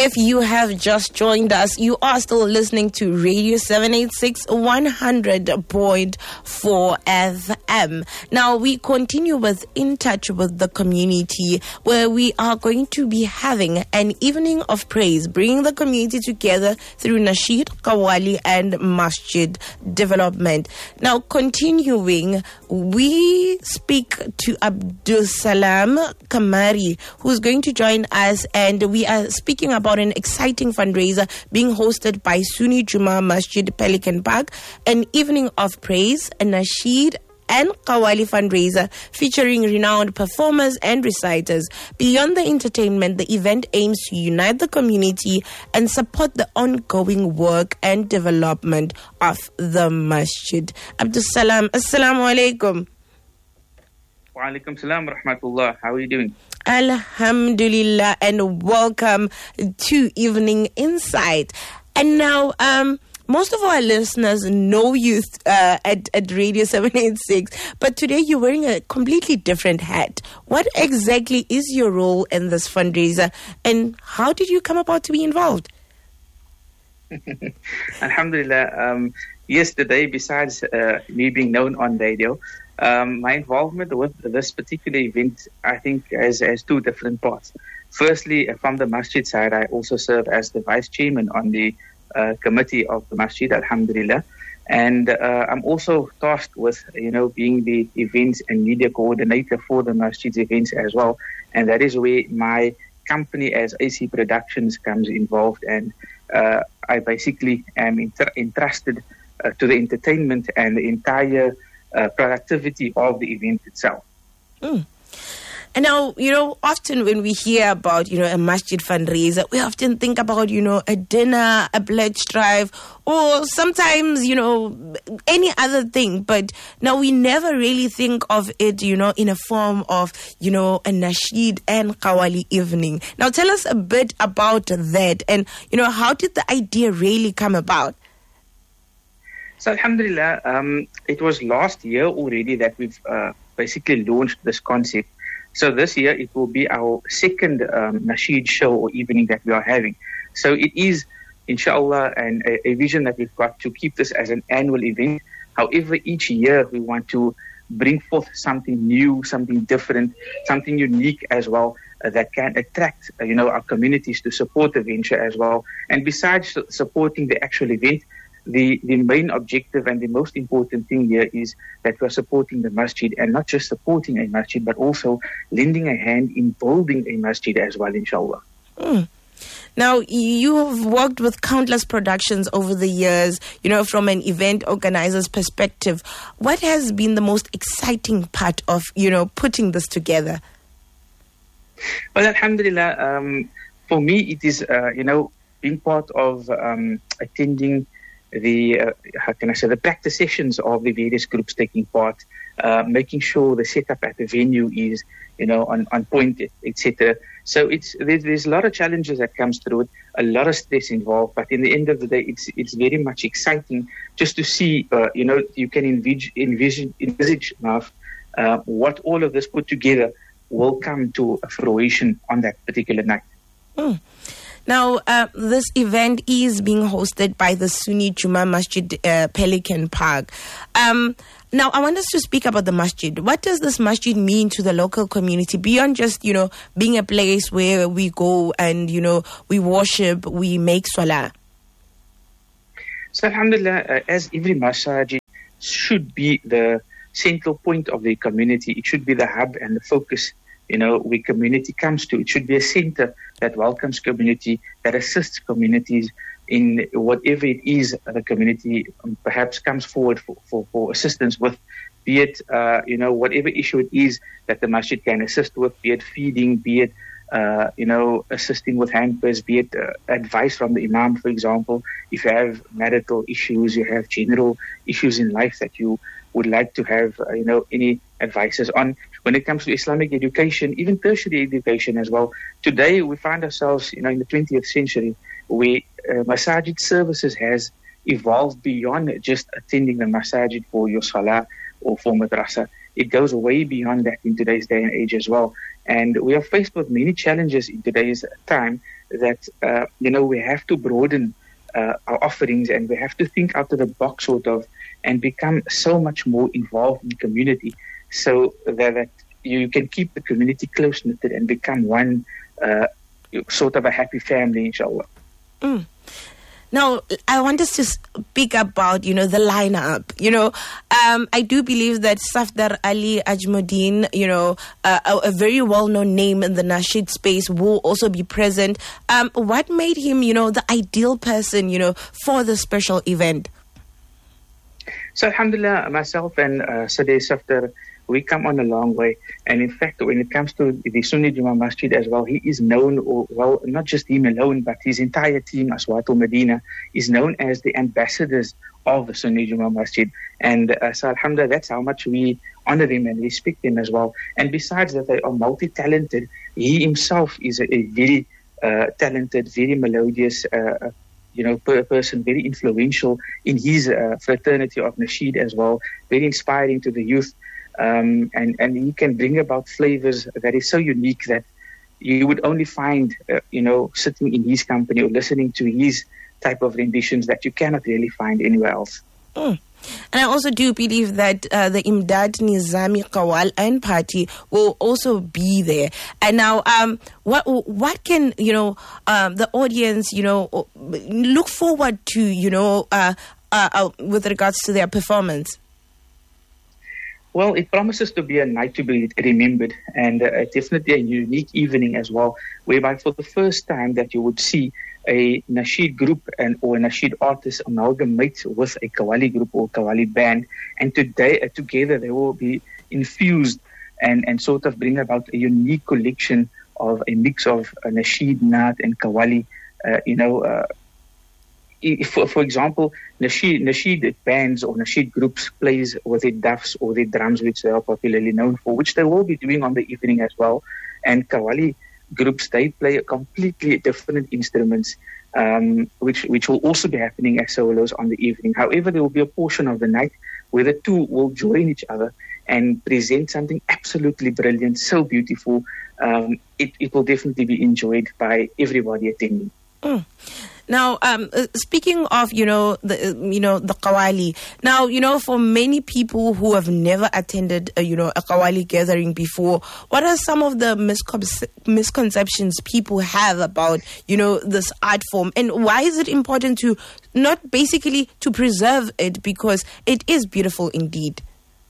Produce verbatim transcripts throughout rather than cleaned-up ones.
If you have just joined us, you are still listening to Radio seven eighty-six one hundred point four F M. Now, we continue with In Touch with the Community, where we are going to be having an evening of praise, bringing the community together through Nasheed, Qawwali, and Masjid development. Now, continuing, we speak to Abdul Salam Kamari, who's going to join us, and we are speaking about an exciting fundraiser being hosted by Sunni Juma Masjid Pelican Park, an evening of praise, a Nasheed and Qawwali fundraiser featuring renowned performers and reciters. Beyond the entertainment, the event aims to unite the community and support the ongoing work and development of the masjid. Abdul Salam, assalamu alaikum. Wa alaikum salam wa rahmatullah. How are you doing? Alhamdulillah, and welcome to Evening Insight. And now, um, most of our listeners know you uh, at, at Radio seven eighty-six, but today you're wearing a completely different hat. What exactly is your role in this fundraiser, and how did you come about to be involved? Alhamdulillah. Um, yesterday, besides uh, me being known on radio, um, my involvement with this particular event, I think, has, has two different parts. Firstly, from the masjid side, I also serve as the vice chairman on the Uh, committee of the masjid, alhamdulillah, and uh, I'm also tasked with, you know, being the events and media coordinator for the masjid's events as well, and that is where my company as A C Productions comes involved, and uh, I basically am inter- entrusted uh, to the entertainment and the entire uh, productivity of the event itself. Mm. And now, you know, often when we hear about, you know, a masjid fundraiser, we often think about, you know, a dinner, a pledge drive, or sometimes, you know, any other thing. But now we never really think of it, you know, in a form of, you know, a Nasheed and Qawwali evening. Now, tell us a bit about that, and, you know, how did the idea really come about? So, alhamdulillah, um, it was last year already that we've uh, basically launched this concept. So this year it will be our second um, Nasheed show or evening that we are having. So it is, inshallah, an, a, a vision that we've got to keep this as an annual event. However, each year we want to bring forth something new, something different, something unique as well, uh, that can attract, uh, you know, our communities to support the venture as well. And besides supporting the actual event, The, the main objective and the most important thing here is that we're supporting the masjid, and not just supporting a masjid, but also lending a hand in building a masjid as well, inshallah. Mm. Now, you have worked with countless productions over the years, you know, from an event organizer's perspective. What has been the most exciting part of, you know, putting this together? Well, alhamdulillah, um, for me, it is, uh, you know, being part of um, attending the uh, how can I say the practice sessions of the various groups taking part, uh, making sure the setup at the venue is, you know, on, on point, et cetera. So it's there's, there's a lot of challenges that comes through it, a lot of stress involved. But in the end of the day, it's it's very much exciting just to see, uh, you know, you can envisage envision envisage enough uh, what all of this put together will come to fruition on that particular night. Mm. Now, uh, this event is being hosted by the Sunni Juma Masjid uh, Pelican Park. Um, now, I want us to speak about the masjid. What does this masjid mean to the local community beyond just, you know, being a place where we go and, you know, we worship, we make salah? So, alhamdulillah, uh, as every masjid should be the central point of the community, it should be the hub and the focus, you know, where community comes to. It should be a center that welcomes community, that assists communities in whatever it is the community um, perhaps comes forward for, for, for assistance with, be it, uh, you know, whatever issue it is that the masjid can assist with, be it feeding, be it, uh, you know, assisting with hampers, be it uh, advice from the imam, for example. If you have marital issues, you have general issues in life that you would like to have, uh, you know, any advices on. When it comes to Islamic education, even tertiary education as well. Today, we find ourselves, you know, in the twentieth century, where uh, masajid services has evolved beyond just attending the masajid for your salah or for madrasa. It goes way beyond that in today's day and age as well. And we are faced with many challenges in today's time that, uh, you know, we have to broaden uh, our offerings, and we have to think out of the box sort of, and become so much more involved in the community, so that, that you can keep the community close-knitted and become one uh, sort of a happy family, inshallah. Mm. Now, I want us to speak about, you know, the lineup. You know, um, I do believe that Safdar Ali Ajmuddin, you know, uh, a, a very well-known name in the nasheed space, will also be present. Um, what made him, you know, the ideal person, you know, for the special event? So, alhamdulillah, myself and uh, Sadeh Safdar, we come on a long way. And in fact, when it comes to the Sunni Juma Masjid as well, he is known, or, well, not just him alone, but his entire team, Aswatul Medina, is known as the ambassadors of the Sunni Juma Masjid. And uh, so, alhamdulillah, that's how much we honor him and respect him as well. And besides that, they are multi-talented. He himself is a, a very uh, talented, very melodious uh, you know, per person, very influential in his uh, fraternity of nasheed as well, very inspiring to the youth. Um, and, and he can bring about flavors that is so unique that you would only find, uh, you know, sitting in his company or listening to his type of renditions that you cannot really find anywhere else. Mm. And I also do believe that uh, the Imdad Nizami Qawwal and party will also be there. And now, um, what what can, you know, um, the audience, you know, look forward to, you know, uh, uh, uh, with regards to their performance? Well, it promises to be a night to be remembered, and uh, definitely a unique evening as well, whereby for the first time that you would see a nasheed group and or a nasheed artist amalgamate with a Qawwali group or Qawwali band, and today uh, together they will be infused and, and sort of bring about a unique collection of a mix of uh, nasheed, naat, and Qawwali. Uh, you know, uh, if, for, for example, nasheed, nasheed bands or nasheed groups plays with their duffs or their drums, which they are popularly known for, which they will be doing on the evening as well, and Qawwali groups, they play completely different instruments, um, which which will also be happening as solos on the evening. However, there will be a portion of the night where the two will join each other and present something absolutely brilliant, so beautiful. Um, it, it will definitely be enjoyed by everybody attending. Mm. Now, um, uh, speaking of, you know, the, uh, you know, the Qawwali. Now, you know, for many people who have never attended, uh, you know, a Qawwali gathering before, what are some of the miscon- misconceptions people have about, you know, this art form? And why is it important to not basically to preserve it, because it is beautiful indeed?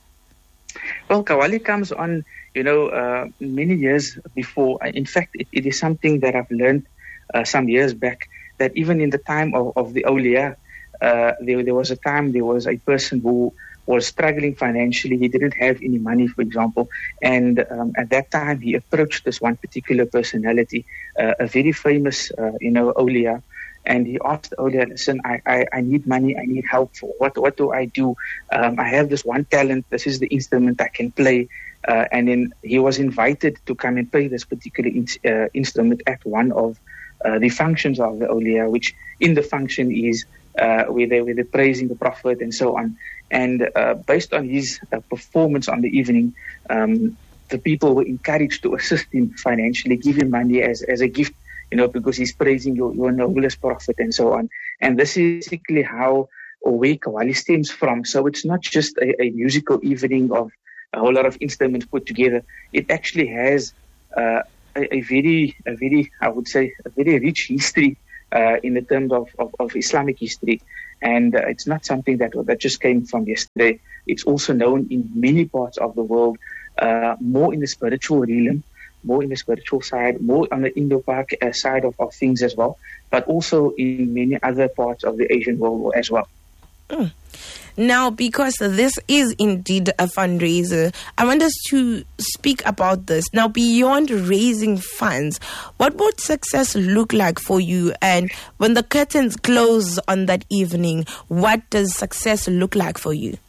Well, Qawwali comes on, you know, uh, many years before. In fact, it, it is something that I've learned uh, some years back, that even in the time of, of the awliya, uh, there, there was a time there was a person who was struggling financially. He didn't have any money, for example. And um, at that time, he approached this one particular personality, uh, a very famous, uh, you know, awliya. And he asked the awliya, listen, I, I, I need money, I need help. For what, what do I do? Um, I have this one talent. This is the instrument I can play. Uh, and then he was invited to come and play this particular in, uh, instrument at one of Uh, the functions of the awliya, which in the function is uh, where, they, where they're praising the Prophet and so on. And uh, based on his uh, performance on the evening, um, the people were encouraged to assist him financially, give him money as, as a gift, you know, because he's praising your, your noblest Prophet and so on. And this is basically how or where Qawwali stems from. So it's not just a, a musical evening of a whole lot of instruments put together. It actually has uh, A, a very, a very, I would say, a very rich history uh, in the terms of, of, of Islamic history, and uh, it's not something that that just came from yesterday. It's also known in many parts of the world, uh, more in the spiritual realm, more in the spiritual side, more on the Indo-Pak uh, side of, of things as well, but also in many other parts of the Asian world as well. Mm. Now, because this is indeed a fundraiser, I want us to speak about this. Now, beyond raising funds, what would success look like for you? And when the curtains close on that evening, what does success look like for you?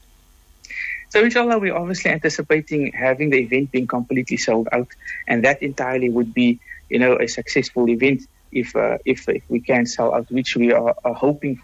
So, inshallah, we're obviously anticipating having the event being completely sold out. And that entirely would be, you know, a successful event if uh, if, if we can sell out, which we are, are hoping for.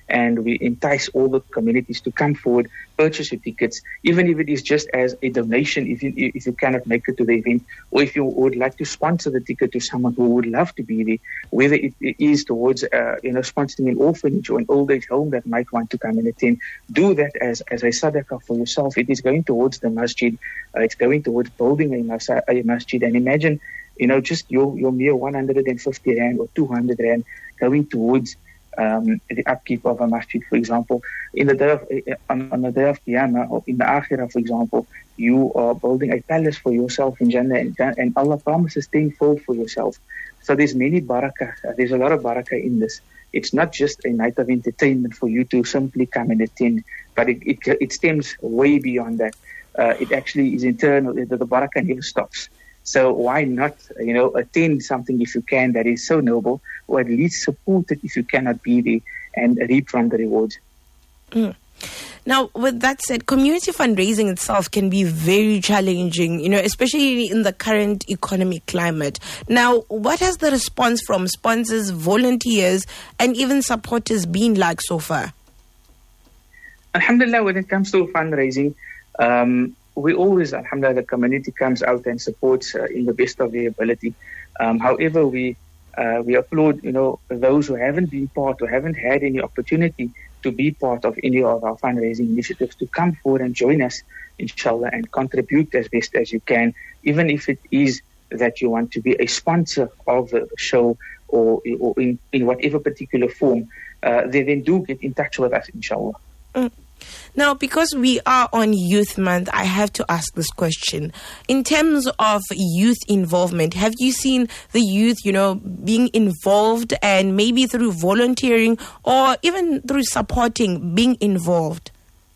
and we entice all the communities to come forward, purchase your tickets, even if it is just as a donation, if you, if you cannot make it to the event, or if you would like to sponsor the ticket to someone who would love to be there, whether it, it is towards, uh, you know, sponsoring an orphanage or an old age home that might want to come and attend. Do that as, as a sadaqah for yourself. It is going towards the masjid. Uh, it's going towards building a, mas- a masjid. And imagine, you know, just your, your mere one hundred fifty rand or two hundred rand going towards um, the upkeep of a masjid, for example. In the day of, on, on the day of Qiyamah, or in the Akhirah, for example, you are building a palace for yourself in Jannah, and, and Allah promises tenfold for yourself. So there's many barakah. There's a lot of barakah in this. It's not just a night of entertainment for you to simply come and attend, but it, it, it stems way beyond that. Uh, it actually is internal. The, the barakah never stops. So why not, you know, attend something if you can that is so noble, or at least support it if you cannot be there and reap from the rewards. Mm. Now, with that said, community fundraising itself can be very challenging, you know, especially in the current economic climate. Now, what has the response from sponsors, volunteers, and even supporters been like so far? Alhamdulillah, when it comes to fundraising, um, we always, alhamdulillah, the community comes out and supports uh, in the best of their ability. Um, however, we uh, we applaud, you know, those who haven't been part or haven't had any opportunity to be part of any of our fundraising initiatives to come forward and join us, inshallah, and contribute as best as you can, even if it is that you want to be a sponsor of the show or, or in, in whatever particular form, uh, they then do get in touch with us, inshallah. Mm. Now, because we are on Youth Month, I have to ask this question. In terms of youth involvement, have you seen the youth, you know, being involved and maybe through volunteering or even through supporting, being involved?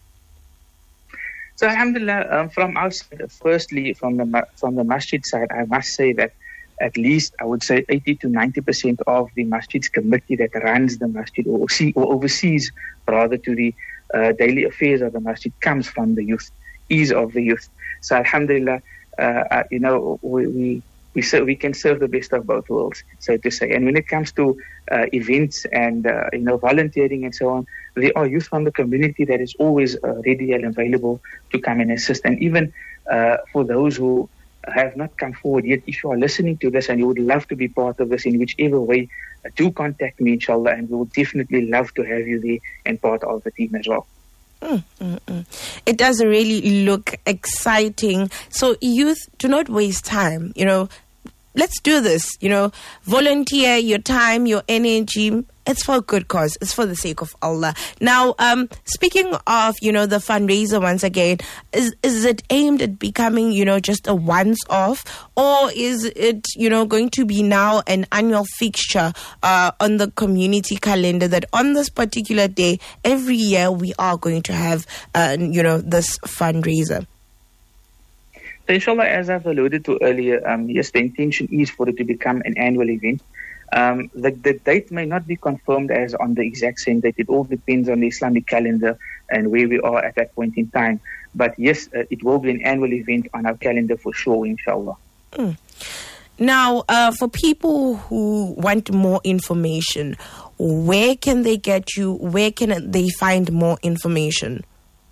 So, alhamdulillah, um, from our side, firstly, from the, from the masjid side, I must say that at least, I would say, eighty to ninety percent of the masjid's committee that runs the masjid or, see, or oversees, rather, to the Uh, daily affairs of the masjid comes from the youth, is of the youth. So alhamdulillah, uh, uh, you know, we we we, serve, we can serve the best of both worlds, so to say. And when it comes to uh, events and uh, you know, volunteering and so on, there are youth from the community that is always uh, ready and available to come and assist. And even uh, for those who have not come forward yet, if you are listening to this and you would love to be part of this in whichever way, uh, do contact me, inshallah, and we will definitely love to have you there and part of the team as well. Mm, mm, mm. It does really look exciting. So youth, do not waste time, you know. Let's do this, you know, volunteer your time, your energy. It's for a good cause. It's for the sake of Allah. Now, um, speaking of, you know, the fundraiser once again, is is it aimed at becoming, you know, just a once-off, or is it, you know, going to be now an annual fixture uh, on the community calendar that on this particular day, every year we are going to have, uh, you know, this fundraiser? So inshallah, as I've alluded to earlier, um, yes, the intention is for it to become an annual event. Um, the, the date may not be confirmed as on the exact same date. It all depends on the Islamic calendar and where we are at that point in time. But yes, uh, it will be an annual event on our calendar for sure, inshallah. Mm. Now, uh, for people who want more information, where can they get you? Where can they find more information?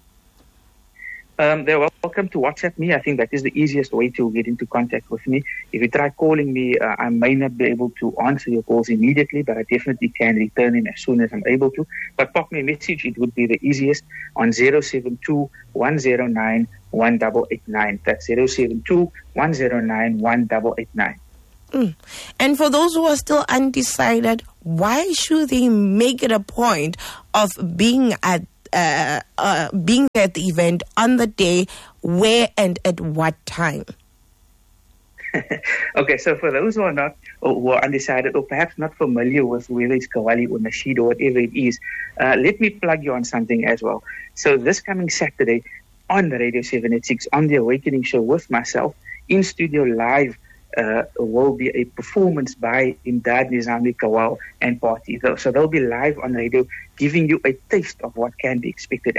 Um, they're welcome to WhatsApp me. I think that is the easiest way to get into contact with me. If you try calling me, uh, I may not be able to answer your calls immediately, but I definitely can return them as soon as I'm able to. But pop me a message. It would be the easiest on zero seven two, one zero nine, one eight eight nine. That's zero seven two, one zero nine, one eight eight nine. Mm. And for those who are still undecided, why should they make it a point of being at Uh, uh, being at the event on the day, where and at what time? Okay, so for those who are not, or who are undecided, or perhaps not familiar with whether it's Qawwali or Nasheed or whatever it is, uh, let me plug you on something as well. So this coming Saturday on the Radio seven eighty-six, on the Awakening Show with myself, in studio live, Uh, will be a performance by Imdad Nizami Kawal and Party. So they'll be live on radio, giving you a taste of what can be expected